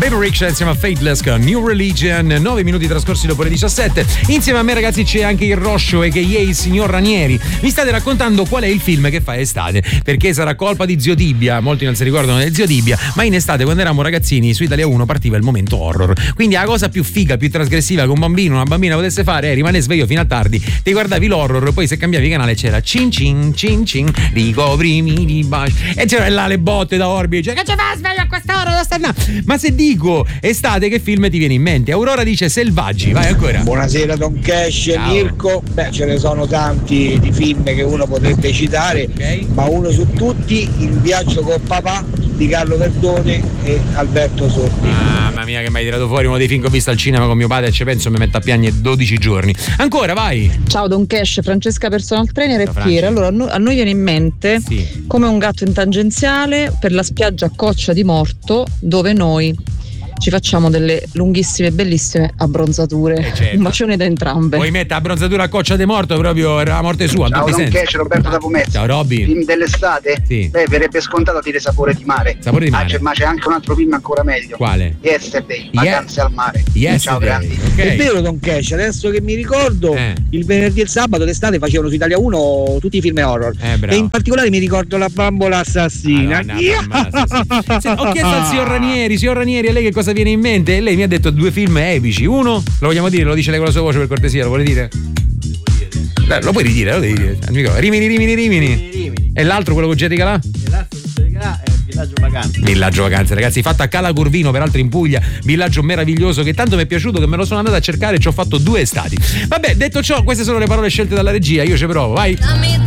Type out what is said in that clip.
Little Rich insieme a Faithless con New Religion, 9 minuti trascorsi dopo le 17. Insieme a me, ragazzi, c'è anche il Roscio e che il signor Ranieri. Mi state raccontando qual è il film che fa estate, perché sarà colpa di Zio Dibbia, molti non si ricordano di Zio Dibbia, ma in estate quando eravamo ragazzini su Italia 1 partiva il momento horror. Quindi la cosa più figa, più trasgressiva che un bambino, una bambina potesse fare è rimanere sveglio fino a tardi, ti guardavi l'horror, poi se cambiavi canale c'era cin cin cin cin, ricovrimi di baci, e c'era là le botte da Orbi, cioè, che ci fa sveglio a quest'ora? Ma se dico estate, che film ti viene in mente? Aurora dice Selvaggi, vai ancora. Buonasera Don Cash, ciao. Mirko. Beh, ce ne sono tanti di film che uno potrebbe citare, okay, ma uno su tutti, Il viaggio col papà di Carlo Verdone e Alberto Sordi. Mamma mia, che mi hai tirato fuori uno dei film che ho visto al cinema con mio padre e ci penso mi metto a piangere 12 giorni. Ancora, vai. Ciao Don Cash, Francesca personal trainer e Piera. Allora a noi viene in mente Come un gatto in tangenziale per la spiaggia a Coccia di Morto, dove noi ci facciamo delle lunghissime e bellissime abbronzature. Certo. Un bacione da entrambe. Poi mette abbronzatura a Coccia di Morto, proprio era la morte sua. Ciao Don Cash, Roberto da Pomezia. Ciao Robby. Film dell'estate? Sì. Beh, verrebbe scontato dire Sapore di mare. Sapore di mare. Ma c'è anche un altro film ancora meglio. Quale? Yesterday, Vacanze al mare. Ciao Ciao grandi. Okay. È vero Don Cash, adesso che mi ricordo, il venerdì e il sabato d'estate facevano su Italia 1 tutti i film horror. E in particolare mi ricordo La bambola assassina. Ho chiesto al signor Ranieri, a lei che cosa viene in mente? E lei mi ha detto 2 film epici. Uno, lo vogliamo dire? Lo dice lei con la sua voce per cortesia, lo vuole dire? Lo puoi ridire, lo devi dire. Rimini. E l'altro, quello con Geti Calà? L'altro è Villaggio Vacanze, ragazzi, fatta a Cala Corvino, peraltro in Puglia, villaggio meraviglioso che tanto mi è piaciuto che me lo sono andato a cercare e ci ho fatto 2 estati. Vabbè, detto ciò, queste sono le parole scelte dalla regia, io ci provo, vai. Dammi